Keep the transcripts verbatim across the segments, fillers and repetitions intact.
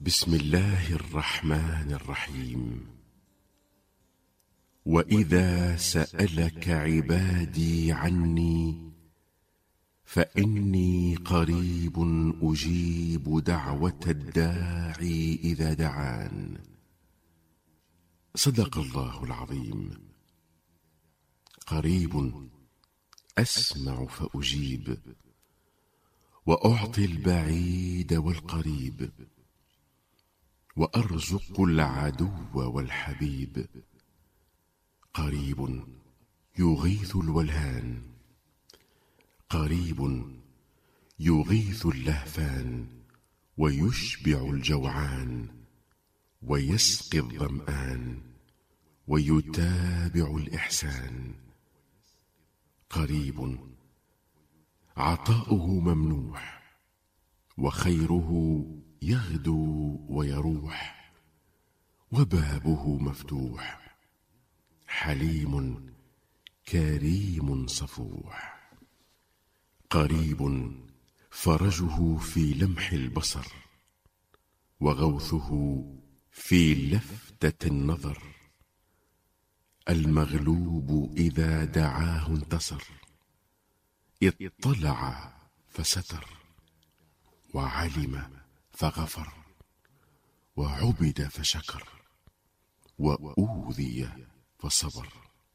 بسم الله الرحمن الرحيم. وإذا سألك عبادي عني فإني قريب أجيب دعوة الداعي إذا دعان. صدق الله العظيم. قريب أسمع فأجيب، وأعطي البعيد والقريب، وأرزق العدو والحبيب. قريب يغيث الولهان، قريب يغيث اللهفان، ويشبع الجوعان، ويسقي الظمآن، ويتابع الإحسان. قريب عطاؤه ممنوح، وخيره يغدو ويروح، وبابه مفتوح. حليم كريم صفوح. قريب فرجه في لمح البصر، وغوثه في لفتة النظر. المغلوب إذا دعاه انتصر، اطلع فستر، وعلم فغفر، وعبد فشكر، وأوذي فصبر.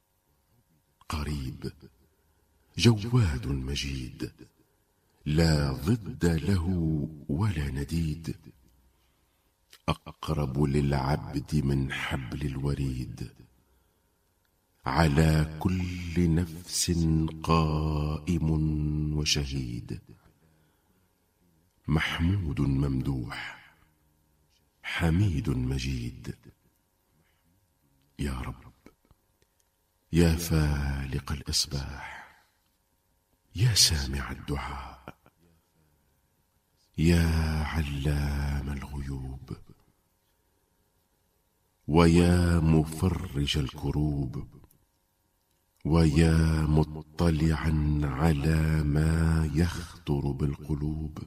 قريب جواد مجيد، لا ضد له ولا نديد. أقرب للعبد من حبل الوريد، على كل نفس قائم وشهيد. محمود ممدوح، حميد مجيد. يا رب، يا فالق الإصباح، يا سامع الدعاء، يا علام الغيوب، ويا مفرج الكروب، ويا مطلعا على ما يخطر بالقلوب.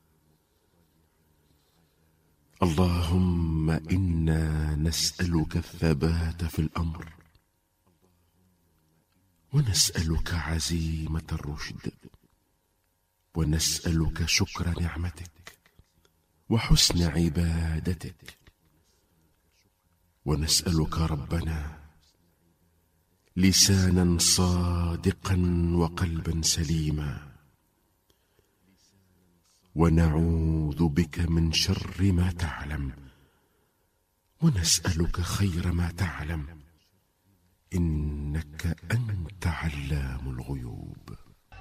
اللهم إنا نسألك الثبات في الأمر، ونسألك عزيمة الرشد، ونسألك شكر نعمتك وحسن عبادتك، ونسألك ربنا لسانا صادقا وقلبا سليما، ونعوذ بك من شر ما تعلم، ونسألك خير ما تعلم، إنك